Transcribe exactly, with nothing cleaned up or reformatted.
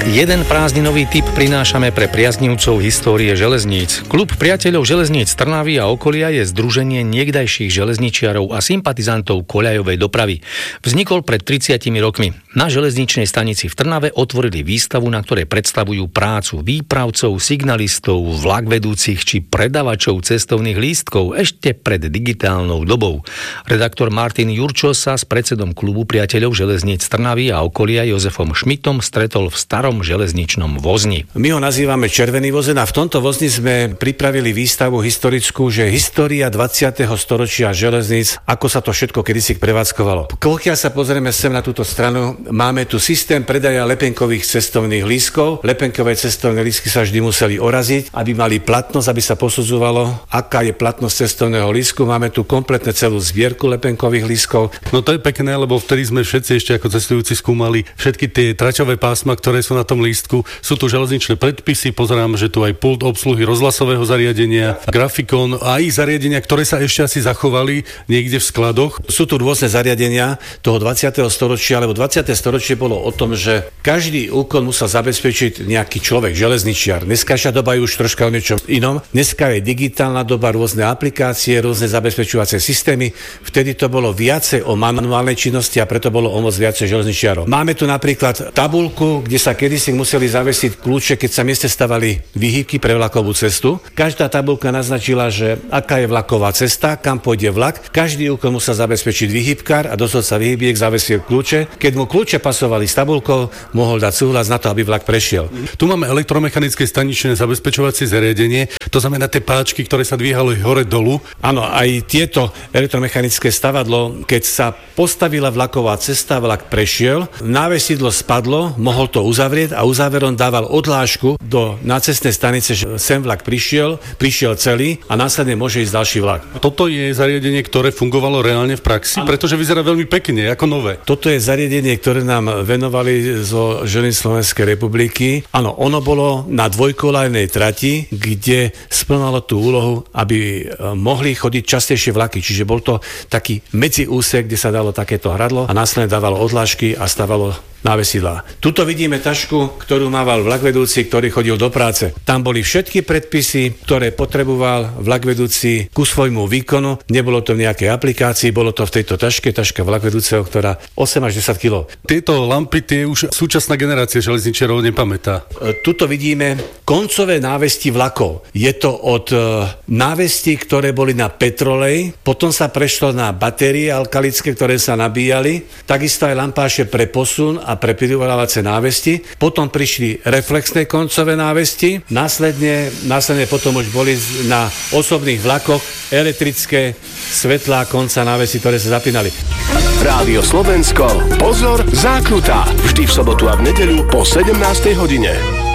Jeden prázdninový tip prinášame pre priaznivcov histórie železníc. Klub priateľov železníc Trnavy a okolia je združenie niekdajších železničiarov a sympatizantov koľajovej dopravy. Vznikol pred tridsiatimi rokmi. Na železničnej stanici v Trnave otvorili výstavu, na ktorej predstavujú prácu výpravcov, signalistov, vlakvedúcich či predavačov cestovných lístkov ešte pred digitálnou dobou. Redaktor Martin Jurčo sa s predsedom klubu priateľov železníc Trnavy a okolia Jozefom Šmitom stretol v starom železničnom vozni. My ho nazývame Červený vozen a v tomto vozni sme pripravili výstavu historickú, že história dvadsiateho storočia železníc, ako sa to všetko kedysi prevádzkovalo. Pokiaľ sa pozrieme sem na túto stranu, máme tu systém predaja lepenkových cestovných lístkov. Lepenkové cestovné lístky sa vždy museli oraziť, aby mali platnosť, aby sa posudzovalo, aká je platnosť cestovného lístku. Máme tu kompletne celú zbierku lepenkových lístkov. No to je pekné, lebo vtedy sme všetci ešte ako cestujúci skúmali všetky tie traťové pásma, ktoré sú na tom lístku. Sú tu železničné predpisy, pozerám, že tu aj pult obsluhy rozhlasového zariadenia, grafikón a aj zariadenia, ktoré sa ešte asi zachovali niekde v skladoch. Sú tu rôzne zariadenia toho dvadsiateho storočia, lebo dvadsiate storočie bolo o tom, že každý úkon musel zabezpečiť nejaký človek, železničiar. Dneskajšia doba je už troška o niečom inom. Dneska je digitálna doba, rôzne aplikácie, rôzne zabezpečovacie systémy. Vtedy to bolo viacej o manuálnej činnosti a preto bolo o moc viacej železničiarov. Máme tu napríklad tabuľku, kde sa kedy si museli zavesiť kľúče, keď sa mieste stavali vyhýbky pre vlakovú cestu. Každá tabuľka naznačila, že aká je vlaková cesta, kam pôjde vlak. Každý úkon musel zabezpečiť vyhýbkar a dozorca vyhýbiek zavesil kľúče. Keď mu kľúče pasovali s tabuľkou, mohol dať súhlas na to, aby vlak prešiel. Tu máme elektromechanické staničné zabezpečovacie zariadenie, to znamená tie páčky, ktoré sa dvíhali hore dolu. Áno, aj tieto elektromechanické stavadlo, keď sa postavila vlaková cesta, vlak prešiel, návesidlo spadlo, mohol to uzavrieť a uzáverom dával odhlášku do nácestnej stanice, že sem vlak prišiel, prišiel celý a následne môže ísť ďalší vlak. Toto je zariadenie, ktoré fungovalo reálne v praxi, pretože vyzerá veľmi pekne, ako nové. Toto je zariadenie, ktoré nám venovali zo Železníc Slovenskej republiky. Áno, ono bolo na dvojkolajnej trati, kde splnalo tú úlohu, aby mohli chodiť častejšie vlaky, čiže bol to taký medziúsek, kde sa dalo takéto hradlo a následne dávalo odhlášky a stávalo návesidlá. Tuto vidíme tašku, ktorú mával vlakvedúci, ktorý chodil do práce. Tam boli všetky predpisy, ktoré potreboval vlakvedúci ku svojmu výkonu. Nebolo to v nejakej aplikácii, bolo to v tejto taške, taška vlakvedúceho, ktorá osem až desať kilogramov. Tieto lampy, tie už súčasná generácia železničiarov nepamätá. Tuto vidíme koncové návesti vlakov. Je to od návesti, ktoré boli na petrolej, potom sa prešlo na batérie alkalické, ktoré sa nabíjali, takisto aj lampáše pre posun a pre privolávacie návesti. Potom prišli reflexné koncové návesti, následne, následne potom už boli na osobných vlakoch elektrické svetlá konca návesti, ktoré sa zapínali. Rádio Slovensko, pozor, zákruta, vždy v sobotu a v nedeľu po sedemnástej hodine.